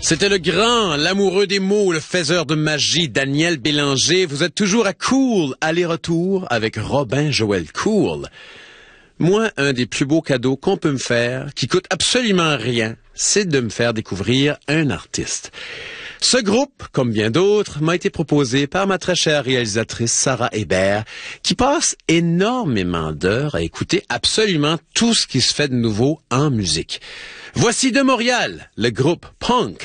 C'était le grand, l'amoureux des mots, le faiseur de magie, Daniel Bélanger. Vous êtes toujours à Cool, aller-retour avec Robin Joël Cool. Moi, un des plus beaux cadeaux qu'on peut me faire, qui coûte absolument rien, c'est de me faire découvrir un artiste. Ce groupe, comme bien d'autres, m'a été proposé par ma très chère réalisatrice Sarah Hébert, qui passe énormément d'heures à écouter absolument tout ce qui se fait de nouveau en musique. Voici de Montréal, le groupe Punk.